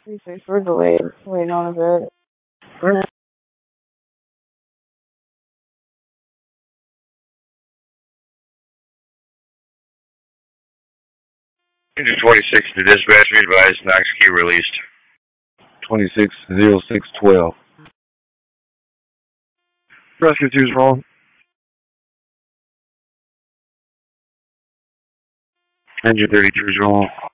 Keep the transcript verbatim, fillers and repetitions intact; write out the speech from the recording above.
three six, we're delayed. Waiting on a bit. Engine twenty-six to dispatch, be advised, Knox key released. twenty-six zero six twelve. Rescue two's wrong. Engine thirty-two is wrong.